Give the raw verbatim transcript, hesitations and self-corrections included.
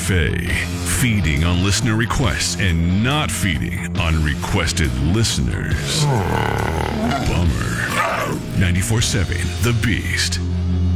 Cafe. Feeding on listener requests and not feeding on requested listeners. Bummer. ninety-four point seven The Beast.